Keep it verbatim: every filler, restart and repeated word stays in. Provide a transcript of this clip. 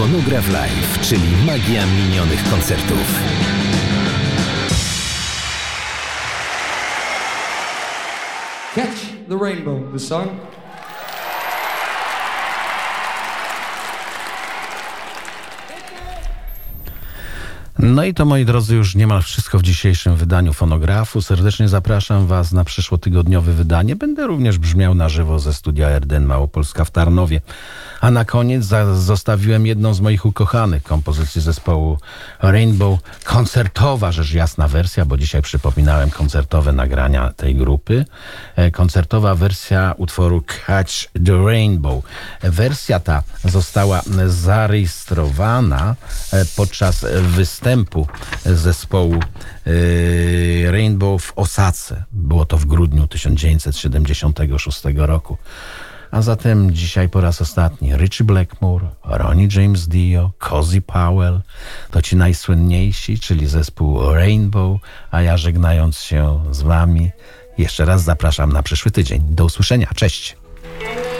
Fonograf Live, czyli magia minionych koncertów. Catch the Rainbow, the song. No i to, moi drodzy, już niemal wszystko w dzisiejszym wydaniu Fonografu. Serdecznie zapraszam Was na przyszłotygodniowe wydanie. Będę również brzmiał na żywo ze studia R D N Małopolska w Tarnowie. A na koniec za- zostawiłem jedną z moich ukochanych kompozycji zespołu Rainbow. Koncertowa, rzecz jasna wersja, bo dzisiaj przypominałem koncertowe nagrania tej grupy. E, koncertowa wersja utworu Catch the Rainbow. Wersja ta została zarejestrowana e, podczas występu zespołu e, Rainbow w Osace. Było to w grudniu tysiąc dziewięćset siedemdziesiątego szóstego roku. A zatem dzisiaj po raz ostatni Ritchie Blackmore, Ronnie James Dio, Cozy Powell, to ci najsłynniejsi, czyli zespół Rainbow, a ja żegnając się z Wami jeszcze raz zapraszam na przyszły tydzień. Do usłyszenia, cześć!